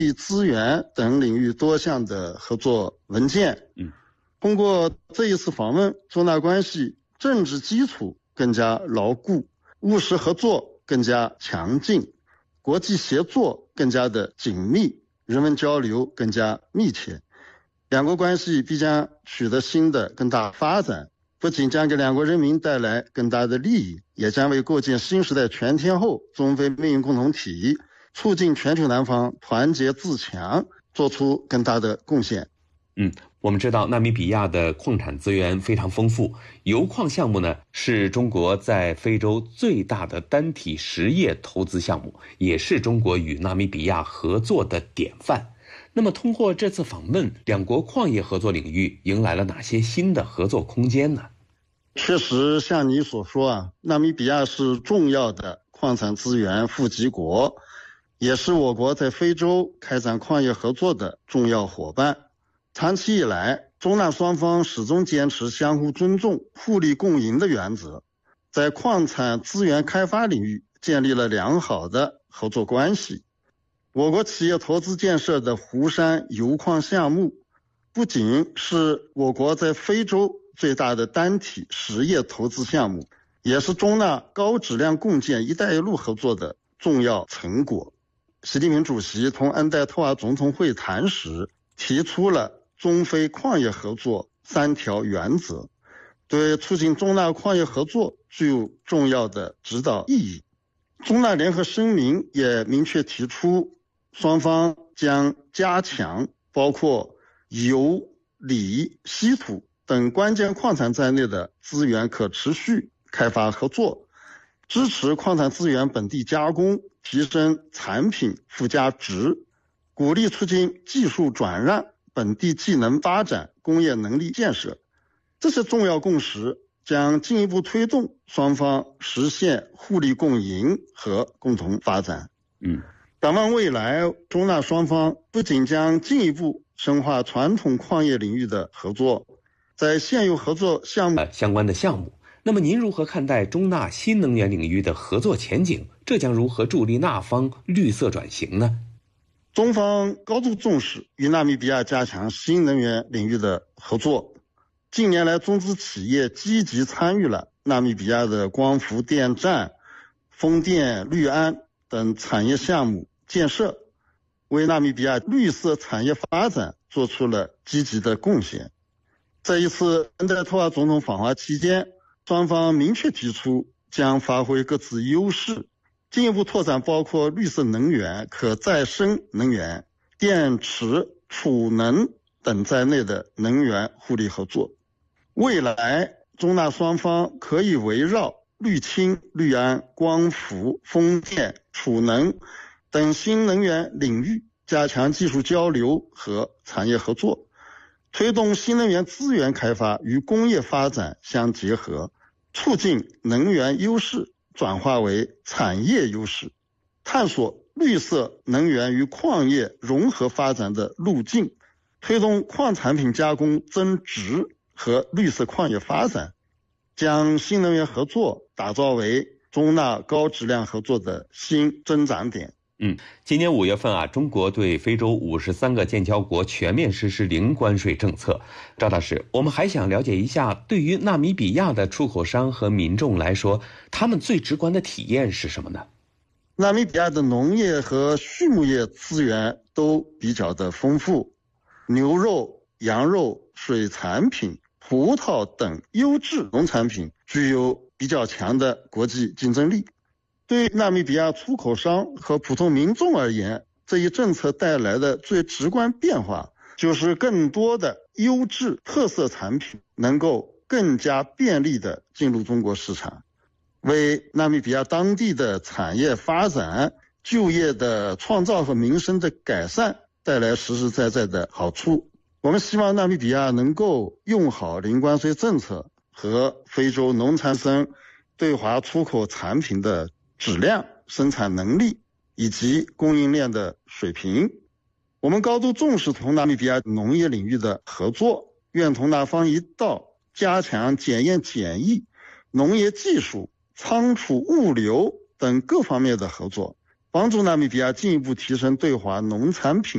资源等领域多项的合作文件。通过这一次访问，中纳关系政治基础更加牢固，务实合作更加强劲，国际协作更加的紧密，人文交流更加密切。两国关系必将取得新的更大发展，不仅将给两国人民带来更大的利益，也将为构建新时代全天候中非命运共同体、促进全球南方团结自强做出更大的贡献。 我们知道纳米比亚的矿产资源非常丰富，油矿项目呢是中国在非洲最大的单体实业投资项目，也是中国与纳米比亚合作的典范。那么通过这次访问，两国矿业合作领域迎来了哪些新的合作空间呢？ 确实像你所说纳米比亚是重要的矿产资源富集国，也是我国在非洲开展矿业合作的重要伙伴。长期以来，中纳双方始终坚持相互尊重、互利共赢的原则，在矿产资源开发领域建立了良好的合作关系。我国企业投资建设的湖山油矿项目，不仅是我国在非洲最大的单体实业投资项目，也是中纳高质量共建“一带一路”合作的重要成果。习近平主席同恩代特瓦总统会谈时提出了中非矿业合作3条原则，对促进中纳矿业合作具有重要的指导意义。中纳联合声明也明确提出，双方将加强包括油、锂、稀土等关键矿产在内的资源可持续开发合作，支持矿产资源本地加工，提升产品附加值，鼓励促进技术转让、本地技能发展、工业能力建设。这些重要共识将进一步推动双方实现互利共赢和共同发展。展望未来，中纳双方不仅将进一步深化传统矿业领域的合作，在现有合作项目相关的项目。那么您如何看待中纳新能源领域的合作前景？这将如何助力纳方绿色转型呢？ 中方高度重视与纳米比亚加强新能源领域的合作。近年来，中资企业积极参与了纳米比亚的光伏电站、风电、绿氨等产业项目建设，为纳米比亚绿色产业发展做出了积极的贡献。在一次恩代特瓦总统访华期间，双方明确提出将发挥各自优势，进一步拓展包括绿色能源、可再生能源、电池、储能等在内的能源互利合作。未来，中纳双方可以围绕绿氢、绿氨、光伏、风电、储能等新能源领域加强技术交流和产业合作，推动新能源资源开发与工业发展相结合，促进能源优势转化为产业优势，探索绿色能源与矿业融合发展的路径，推动矿产品加工增值和绿色矿业发展，将新能源合作打造为中纳高质量合作的新增长点。 今年5月份中国对非洲53个建交国全面实施零关税政策。赵大使，我们还想了解一下，对于纳米比亚的出口商和民众来说，他们最直观的体验是什么呢？ 纳米比亚的农业和畜牧业资源都比较的丰富，牛肉、羊肉、水产品、葡萄等优质农产品具有比较强的国际竞争力。对纳米比亚出口商和普通民众而言，这一政策带来的最直观变化就是更多的优质特色产品能够更加便利地进入中国市场，为纳米比亚当地的产业发展、就业的创造和民生的改善带来实实在在的好处。我们希望纳米比亚能够用好零关税政策和非洲农产品对华出口产品的质量、生产能力以及供应链的水平。我们高度重视同纳米比亚农业领域的合作，愿同纳方一道加强检验检疫、农业技术、仓储物流等各方面的合作，帮助纳米比亚进一步提升对华农产品